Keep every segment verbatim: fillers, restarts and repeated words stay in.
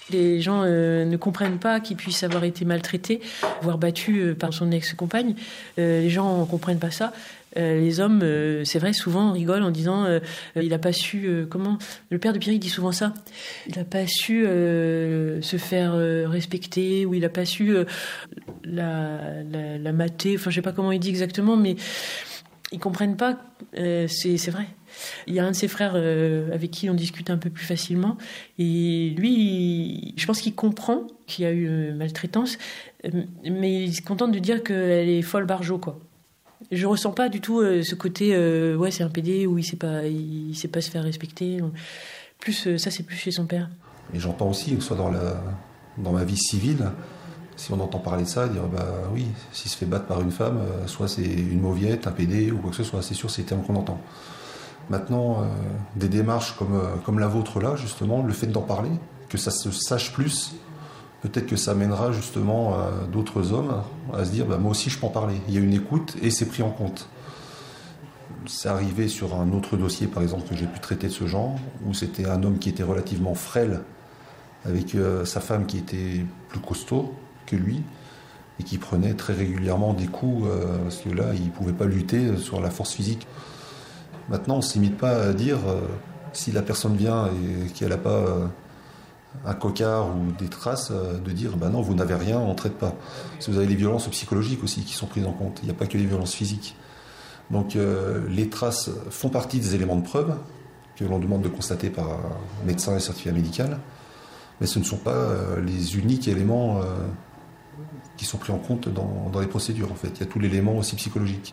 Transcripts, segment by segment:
Les gens euh, ne comprennent pas qu'il puisse avoir été maltraité, voire battu euh, par son ex-compagne. Euh, les gens ne comprennent pas ça. Euh, les hommes, euh, c'est vrai, souvent on rigole en disant euh, euh, il n'a pas su, euh, comment, le père de Pierrick dit souvent ça, il n'a pas su euh, se faire euh, respecter, ou il n'a pas su euh, la, la, la mater, enfin je sais pas comment il dit exactement, mais ils comprennent pas, euh, c'est, c'est vrai. Il y a un de ses frères euh, avec qui on discute un peu plus facilement, et lui, il, je pense qu'il comprend qu'il y a eu euh, maltraitance, euh, mais il se contente de dire qu'elle est folle barjo, quoi. Je ressens pas du tout euh, ce côté euh, ouais c'est un pédé ou il sait pas il, il sait pas se faire respecter. Plus euh, ça c'est plus chez son père. Et j'entends aussi que ce soit dans la dans ma vie civile, si on entend parler de ça, dire bah oui, s'il se fait battre par une femme, euh, soit c'est une mauviette, un pédé ou quoi que ce soit, c'est sûr c'est les termes qu'on entend. Maintenant, euh, des démarches comme euh, comme la vôtre là, justement, le fait d'en parler, que ça se sache plus. Peut-être que ça mènera justement euh, d'autres hommes à se dire bah, moi aussi je peux en parler. Il y a une écoute et c'est pris en compte. C'est arrivé sur un autre dossier par exemple que j'ai pu traiter de ce genre, où c'était un homme qui était relativement frêle avec euh, sa femme qui était plus costaud que lui et qui prenait très régulièrement des coups euh, parce que là il ne pouvait pas lutter sur la force physique. Maintenant on ne s'imite pas à dire euh, si la personne vient et qu'elle n'a pas... Euh, un cocard ou des traces, de dire bah non, vous n'avez rien, on ne traite pas. Parce que vous avez les violences psychologiques aussi qui sont prises en compte. Il n'y a pas que les violences physiques. Donc euh, les traces font partie des éléments de preuve que l'on demande de constater par un médecin et certificat médical, mais ce ne sont pas euh, les uniques éléments euh, qui sont pris en compte dans, dans les procédures. En fait, il y a tout l'élément aussi psychologique.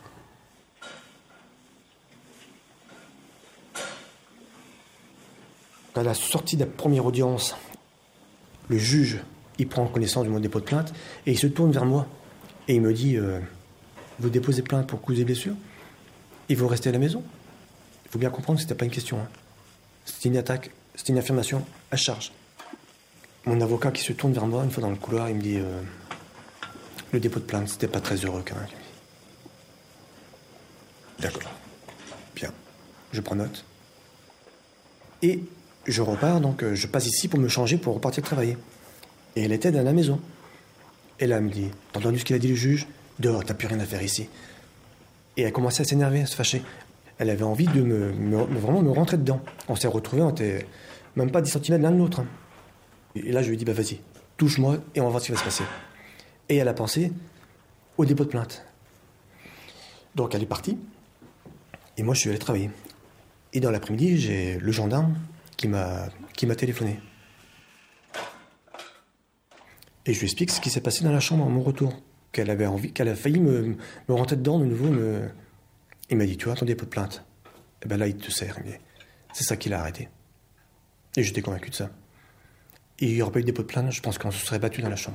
À la sortie de la première audience, le juge, il prend connaissance de mon dépôt de plainte et il se tourne vers moi et il me dit euh, vous déposez plainte pour cause et blessures et vous restez à la maison. Il faut bien comprendre que c'était pas une question. Hein. C'était une attaque, c'était une affirmation à charge. Mon avocat qui se tourne vers moi une fois dans le couloir, il me dit euh, le dépôt de plainte, c'était pas très heureux quand même. D'accord. Bien. Je prends note. Et je repars, donc je passe ici pour me changer, pour repartir travailler. Et elle était dans la maison. Et là, elle me dit, t'as entendu ce qu'il a dit le juge ? Dehors, t'as plus rien à faire ici. Et elle commençait à s'énerver, à se fâcher. Elle avait envie de me, me, me vraiment me rentrer dedans. On s'est retrouvés, on était même pas dix centimètres l'un de l'autre. Et là, je lui ai dit, bah vas-y, touche-moi et on va voir ce qui va se passer. Et elle a pensé au dépôt de plainte. Donc elle est partie. Et moi, je suis allé travailler. Et dans l'après-midi, j'ai le gendarme qui m'a, qui m'a téléphoné. Et je lui explique ce qui s'est passé dans la chambre à mon retour. Qu'elle avait envie, qu'elle a failli me, me rentrer dedans de nouveau. Me... Il m'a dit, tu vois, ton dépôt de plainte. Et ben là, il te sert. Mais c'est ça qui l'a arrêté. Et j'étais convaincu de ça. Et il n'y aurait pas eu de dépôt de plainte, je pense qu'on se serait battu dans la chambre.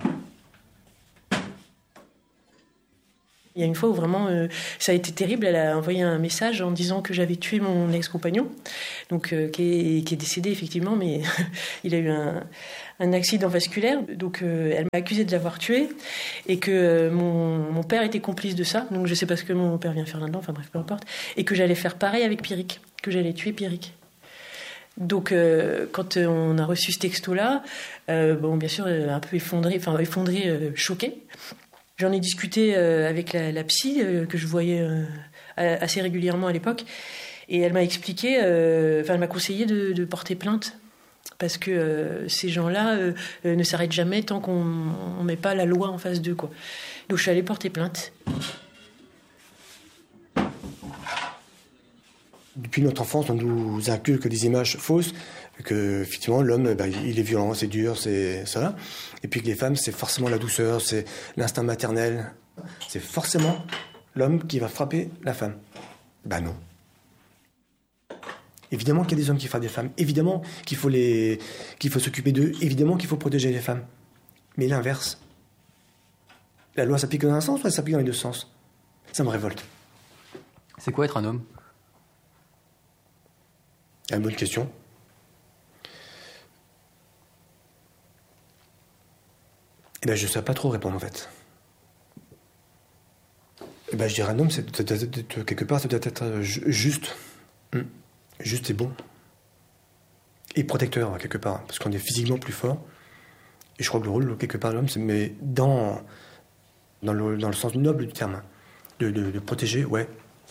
Il y a une fois où vraiment euh, ça a été terrible, elle a envoyé un message en disant que j'avais tué mon ex-compagnon, donc euh, qui, est, qui est décédé effectivement, mais il a eu un, un accident vasculaire, donc euh, elle m'a accusé de l'avoir tué et que euh, mon, mon père était complice de ça, donc je sais pas ce que mon père vient faire là-dedans, enfin bref, peu importe, et que j'allais faire pareil avec Pierrick, que j'allais tuer Pierrick. Donc euh, quand on a reçu ce texto-là, euh, bon bien sûr un peu effondré, enfin effondré, euh, choqué. J'en ai discuté euh, avec la, la psy euh, que je voyais euh, assez régulièrement à l'époque, et elle m'a expliqué, euh, enfin elle m'a conseillé de, de porter plainte parce que euh, ces gens-là euh, euh, ne s'arrêtent jamais tant qu'on ne met pas la loi en face d'eux, quoi. Donc je suis allée porter plainte. Depuis notre enfance, on nous inculque des images fausses, que effectivement l'homme, ben, il est violent, c'est dur, c'est ça. Et puis que les femmes, c'est forcément la douceur, c'est l'instinct maternel. C'est forcément l'homme qui va frapper la femme. Ben non. Évidemment qu'il y a des hommes qui frappent des femmes. Évidemment qu'il faut les, qu'il faut s'occuper d'eux. Évidemment qu'il faut protéger les femmes. Mais l'inverse. La loi s'applique dans un sens ou elle s'applique dans les deux sens ? Ça me révolte. C'est quoi être un homme ? Une bonne question. Eh ben, je ne sais pas trop répondre, en fait. Eh ben, je dirais un homme, c'est quelque part, ça doit être juste. Juste et bon. et protecteur, quelque part, parce qu'on est physiquement plus fort. Et je crois que le rôle, quelque part, de l'homme, c'est mais dans, dans, le, dans le sens noble du terme, de, de, de protéger, ouais.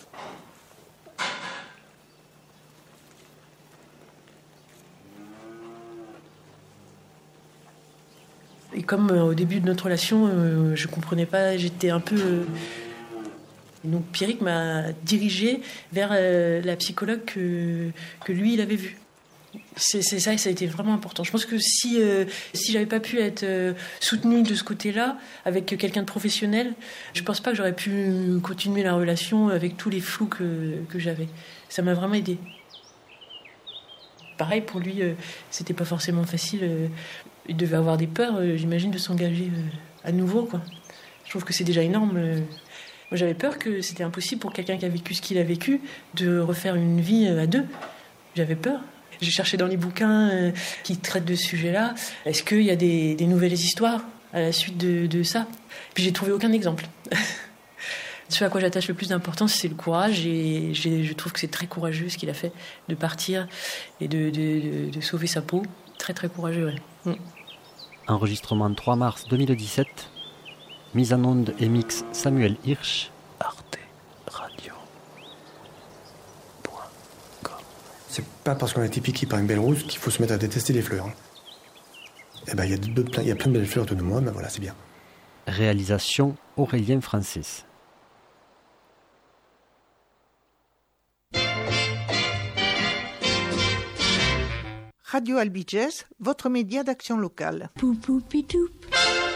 Et comme euh, au début de notre relation, euh, je comprenais pas, j'étais un peu... Euh, donc Pierrick m'a dirigée vers euh, la psychologue que, que lui, il avait vue. C'est, c'est ça, ça a été vraiment important. Je pense que si, euh, si j'avais pas pu être euh, soutenue de ce côté-là, avec quelqu'un de professionnel, je pense pas que j'aurais pu continuer la relation avec tous les flous que, que j'avais. Ça m'a vraiment aidée. Pareil, pour lui, euh, c'était pas forcément facile. Euh, il devait avoir des peurs, euh, j'imagine, de s'engager euh, à nouveau, quoi. Je trouve que c'est déjà énorme. Euh. Moi, j'avais peur que c'était impossible pour quelqu'un qui a vécu ce qu'il a vécu de refaire une vie euh, à deux. J'avais peur. J'ai cherché dans les bouquins euh, qui traitent de ce sujet-là. Est-ce qu'il y a des, des nouvelles histoires à la suite de, de ça ? Puis j'ai trouvé aucun exemple. Ce à quoi j'attache le plus d'importance, c'est le courage. Et j'ai, je trouve que c'est très courageux ce qu'il a fait, de partir et de, de, de, de sauver sa peau. Très très courageux, ouais. Mm. Enregistrement trois mars deux mille dix-sept. Mise en onde et mix Samuel Hirsch. Arte Radio. C'est pas parce qu'on a été piqué par une belle rose qu'il faut se mettre à détester les fleurs. Eh ben, il y a de, plein, il y a plein de belles fleurs autour de moi, mais voilà, c'est bien. Réalisation Aurélien Francis. Radio Albi Jazz, votre média d'action locale. Pou pou pitou.